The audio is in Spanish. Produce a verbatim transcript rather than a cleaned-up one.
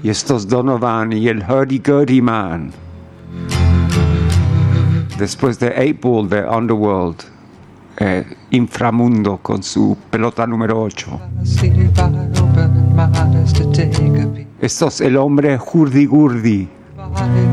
Y estos Donovan y el Hurdy Gurdy Man. Después de eight ball de Underworld, eh, Inframundo con su pelota número ocho. Esto es el hombre Hurdy Gurdy.